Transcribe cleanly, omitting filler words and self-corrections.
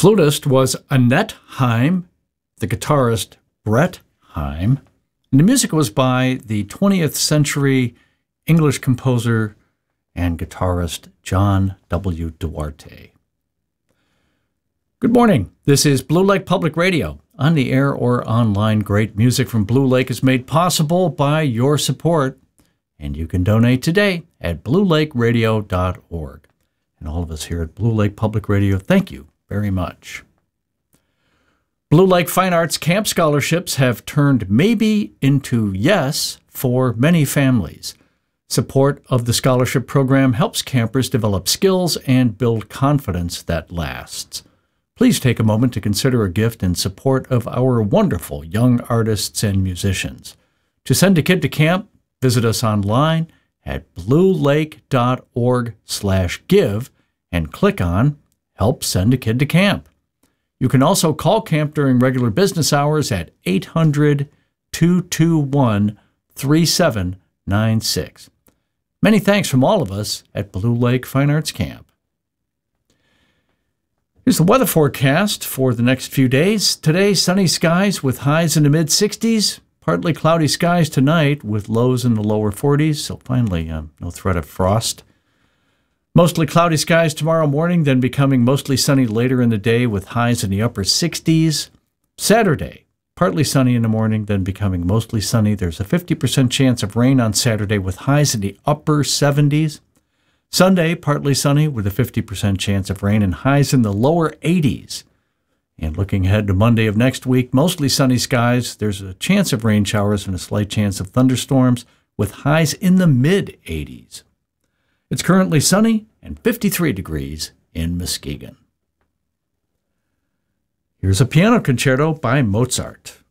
flutist was Annette Haim, the guitarist Brett Haim, and the music was by the 20th century English composer and guitarist John W. Duarte. Good morning. This is Blue Lake Public Radio. On the air or online, great music from Blue Lake is made possible by your support, and you can donate today at bluelakeradio.org. And all of us here at Blue Lake Public Radio, thank you very much. Blue Lake Fine Arts Camp scholarships have turned maybe into yes for many families. Support of the scholarship program helps campers develop skills and build confidence that lasts. Please take a moment to consider a gift in support of our wonderful young artists and musicians. To send a kid to camp, visit us online at bluelake.org/give and click on Help Send a Kid to Camp. You can also call camp during regular business hours at 800-221-3796. Many thanks from all of us at Blue Lake Fine Arts Camp. Here's the weather forecast for the next few days. Today, sunny skies with highs in the mid-60s. Partly cloudy skies tonight with lows in the lower 40s. So finally, no threat of frost. Mostly cloudy skies tomorrow morning, then becoming mostly sunny later in the day with highs in the upper 60s. Saturday, partly sunny in the morning, then becoming mostly sunny. There's a 50% chance of rain on Saturday with highs in the upper 70s. Sunday, partly sunny with a 50% chance of rain and highs in the lower 80s. And looking ahead to Monday of next week, mostly sunny skies. There's a chance of rain showers and a slight chance of thunderstorms with highs in the mid-80s. It's currently sunny and 53 degrees in Muskegon. Here's a piano concerto by Mozart.